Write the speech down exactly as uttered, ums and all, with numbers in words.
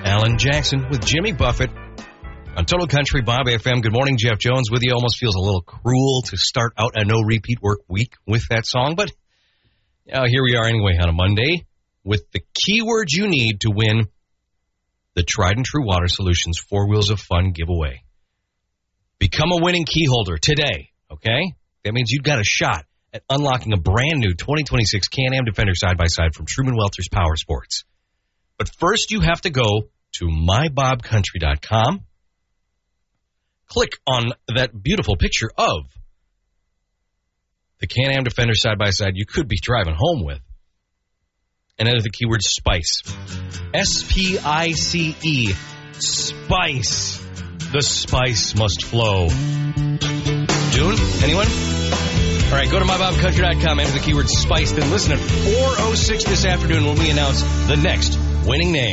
Alan Jackson with Jimmy Buffett on Total Country Bob F M. Good morning, Jeff Jones with you. Almost feels a little cruel to start out a no-repeat work week with that song, but uh, here we are anyway on a Monday with the keywords you need to win the Tried and True Water Solutions Four Wheels of Fun giveaway. Become a winning key holder today, okay? That means you've got a shot at unlocking a brand new twenty twenty-six Can-Am Defender side-by-side from Truman Welter's Power Sports. But first you have to go to my bob country dot com. Click on that beautiful picture of the Can-Am Defender side-by-side you could be driving home with. And enter the keyword SPICE. S P I C E. SPICE. The spice must flow. June? Anyone? All right, go to my bob country dot com, enter the keyword SPICE, then listen at four oh six this afternoon when we announce the next winning name.